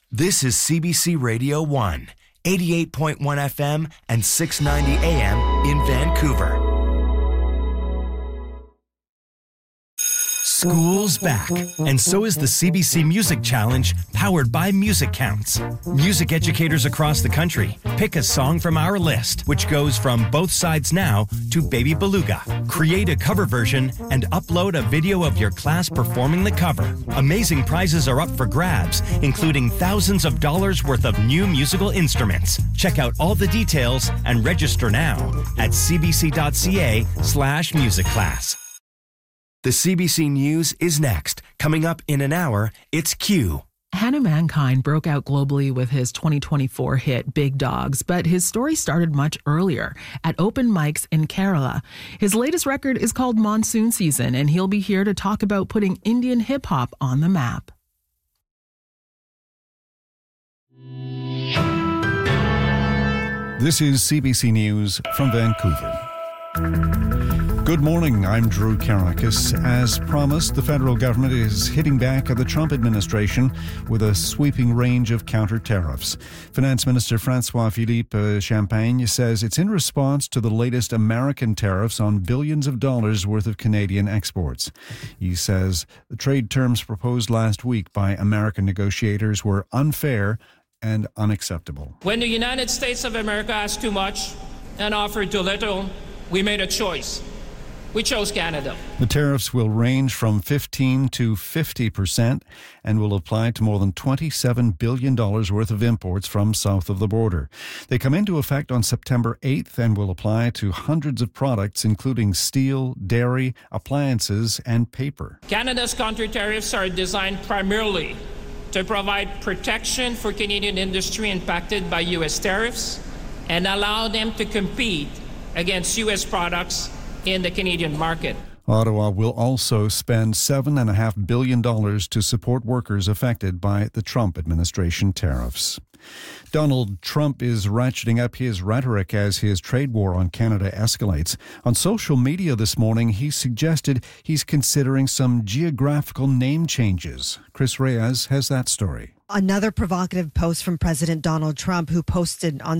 This is CBC Radio 1, 88.1 FM and 690 AM in Vancouver. School's back, and so is the CBC Music Challenge, powered by Music Counts. Music educators across the country pick a song from our list, which goes from Both Sides Now to Baby Beluga. Create a cover version and upload a video of your class performing the cover. Amazing prizes are up for grabs, including thousands of dollars worth of new musical instruments. Check out all the details and register now at cbc.ca/musicclass. The CBC News is next. Coming up in an hour, it's Q. Hannah Mankind broke out globally with his 2024 hit Big Dogs, but his story started much earlier at open mics in Kerala. His latest record is called Monsoon Season, and he'll be here to talk about putting Indian hip-hop on the map. This is CBC News from Vancouver. Good morning, I'm Drew Karakis. As promised, the federal government is hitting back at the Trump administration with a sweeping range of counter-tariffs. Finance Minister François-Philippe Champagne says it's in response to the latest American tariffs on billions of dollars worth of Canadian exports. He says the trade terms proposed last week by American negotiators were unfair and unacceptable. When the United States of America asked too much and offered too little, we made a choice. We chose Canada. The tariffs will range from 15% to 50% and will apply to more than $27 billion worth of imports from south of the border. They come into effect on September 8th and will apply to hundreds of products, including steel, dairy, appliances, and paper. Canada's counter-tariffs are designed primarily to provide protection for Canadian industry impacted by U.S. tariffs and allow them to compete against U.S. products in the Canadian market. Ottawa will also spend $7.5 billion to support workers affected by the Trump administration tariffs. Donald Trump is ratcheting up his rhetoric as his trade war on Canada escalates. On social media this morning, he suggested he's considering some geographical name changes. Chris Reyes has that story. Another provocative post from President Donald Trump, who posted on